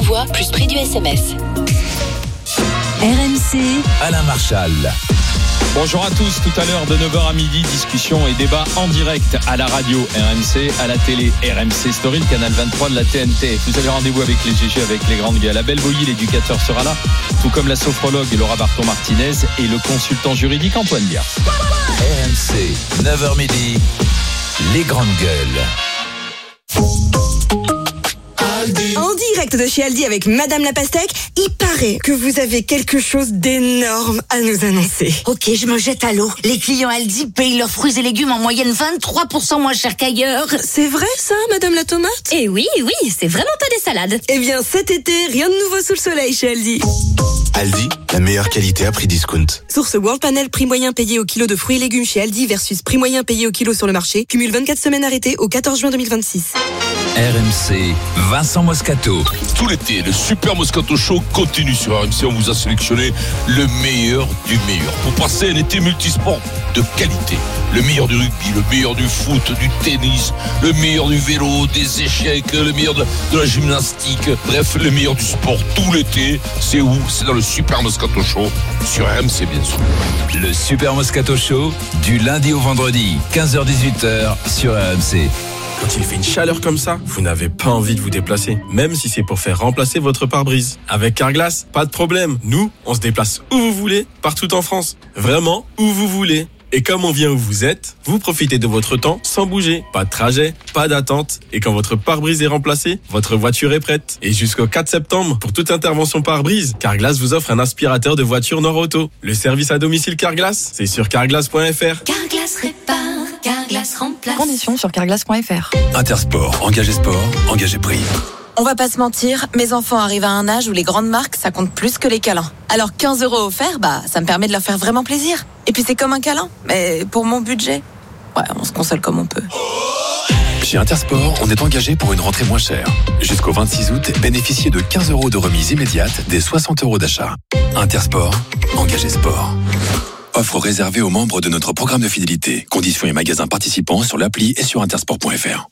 envoi plus prix du SMS. RMC, Alain Marchal. Bonjour à tous, tout à l'heure de 9h à midi, discussion et débat en direct à la radio RMC, à la télé RMC Story, le canal 23 de la TNT. Vous avez rendez-vous avec les GG, avec les grandes gueules. Abel Boilly, l'éducateur, sera là, tout comme la sophrologue Laura Barton-Martinez et le consultant juridique Antoine Biard. RMC, 9h midi, les grandes gueules. En direct de chez Aldi avec Madame la Pastèque, il paraît que vous avez quelque chose d'énorme à nous annoncer. Ok, je me jette à l'eau. Les clients Aldi payent leurs fruits et légumes en moyenne 23% moins cher qu'ailleurs. C'est vrai ça, Madame la Tomate ? Eh oui, c'est vraiment pas des salades. Eh bien cet été, rien de nouveau sous le soleil chez Aldi. Aldi, la meilleure qualité à prix discount. Source World Panel, prix moyen payé au kilo de fruits et légumes chez Aldi versus prix moyen payé au kilo sur le marché. Cumule 24 semaines arrêtées au 14 juin 2026. RMC, Vincent Moscato. Tout l'été, le Super Moscato Show continue sur RMC. On vous a sélectionné le meilleur du meilleur pour passer un été multisport de qualité. Le meilleur du rugby, le meilleur du foot, du tennis, le meilleur du vélo, des échecs, le meilleur de la gymnastique. Bref, le meilleur du sport tout l'été. C'est où ? C'est dans le Super Moscato Show sur RMC, bien sûr. Le Super Moscato Show, du lundi au vendredi, 15h-18h sur RMC. Quand il fait une chaleur comme ça, vous n'avez pas envie de vous déplacer, même si c'est pour faire remplacer votre pare-brise. Avec Carglass, pas de problème. Nous, on se déplace où vous voulez, partout en France. Vraiment, où vous voulez. Et comme on vient où vous êtes, vous profitez de votre temps sans bouger. Pas de trajet, pas d'attente. Et quand votre pare-brise est remplacé, votre voiture est prête. Et jusqu'au 4 septembre, pour toute intervention pare-brise, Carglass vous offre un aspirateur de voiture Nord-Auto. Le service à domicile Carglass, c'est sur carglass.fr. Carglass répare, Carglass remplace. Conditions sur carglass.fr. Intersport, engagé sport, engagé prix. On va pas se mentir, mes enfants arrivent à un âge où les grandes marques, ça compte plus que les câlins. Alors 15 € offerts, ça me permet de leur faire vraiment plaisir. Et puis c'est comme un câlin, mais pour mon budget, ouais, on se console comme on peut. Chez Intersport, on est engagé pour une rentrée moins chère. Jusqu'au 26 août, bénéficiez de 15 € de remise immédiate des 60 € d'achat. Intersport, engagé sport. Offre réservée aux membres de notre programme de fidélité. Conditions et magasins participants sur l'appli et sur intersport.fr.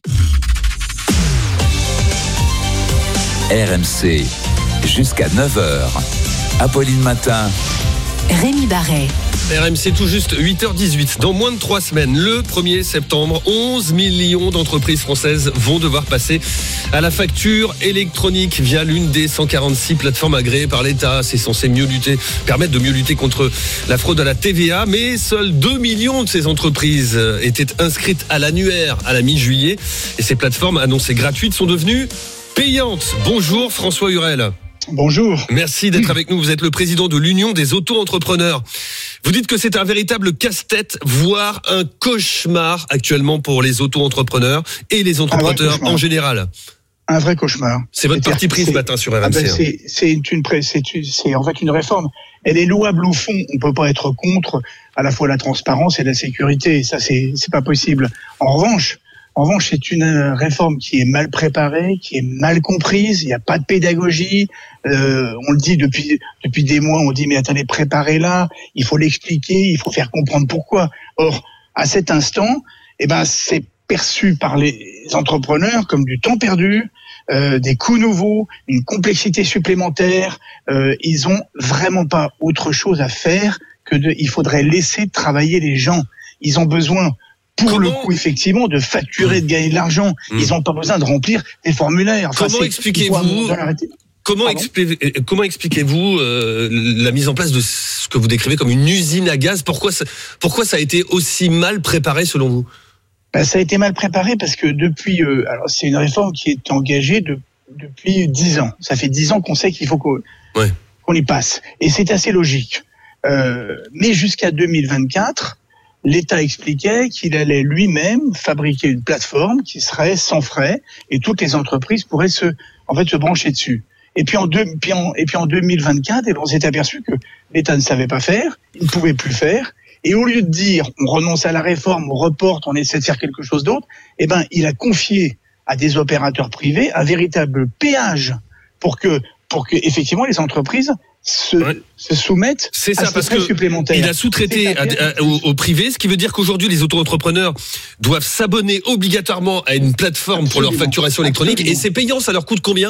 RMC, jusqu'à 9h. Apolline Matin. Rémi Barret. RMC tout juste 8h18. Dans moins de 3 semaines, le 1er septembre, 11 millions d'entreprises françaises vont devoir passer à la facture électronique via l'une des 146 plateformes agréées par l'État. C'est censé permettre de mieux lutter contre la fraude à la TVA, mais seuls 2 millions de ces entreprises étaient inscrites à l'annuaire à la mi-juillet. Et ces plateformes annoncées gratuites sont devenues payantes. Bonjour François Hurel. Bonjour. Merci d'être avec nous. Vous êtes le président de l'Union des auto-entrepreneurs. Vous dites que c'est un véritable casse-tête, voire un cauchemar actuellement pour les auto-entrepreneurs et les entrepreneurs en général. Un vrai cauchemar. C'est votre parti pris ce matin sur RMC. C'est en fait une réforme. Elle est louable au fond. On peut pas être contre à la fois la transparence et la sécurité. Ça, c'est pas possible. En revanche, c'est une réforme qui est mal préparée, qui est mal comprise. Il n'y a pas de pédagogie. On le dit depuis des mois. On dit mais attendez, préparez-la. Il faut l'expliquer. Il faut faire comprendre pourquoi. Or, à cet instant, c'est perçu par les entrepreneurs comme du temps perdu, des coûts nouveaux, une complexité supplémentaire. Ils ont vraiment pas autre chose à faire il faudrait laisser travailler les gens. Ils ont besoin, pour le coup, effectivement, de facturer, de gagner de l'argent. Ils n'ont pas besoin de remplir des formulaires. Enfin, comment expliquez-vous la mise en place de ce que vous décrivez comme une usine à gaz ? Pourquoi ça a été aussi mal préparé selon vous ? Ça a été mal préparé parce que depuis... c'est une réforme qui est engagée depuis 10 ans. Ça fait 10 ans qu'on sait qu'il faut qu'on y passe. Et c'est assez logique. Mais jusqu'à 2024... l'État expliquait qu'il allait lui-même fabriquer une plateforme qui serait sans frais et toutes les entreprises pourraient se brancher dessus. Et puis en 2024, on s'est aperçu que l'État ne savait pas faire, il ne pouvait plus faire. Et au lieu de dire on renonce à la réforme, on reporte, on essaie de faire quelque chose d'autre, il a confié à des opérateurs privés un véritable péage pour que effectivement les entreprises se soumettent à ce frais supplémentaire. Il a sous-traité au privé, ce qui veut dire qu'aujourd'hui les auto-entrepreneurs doivent s'abonner obligatoirement à une plateforme pour leur facturation électronique. Et c'est payant, ça leur coûte combien ?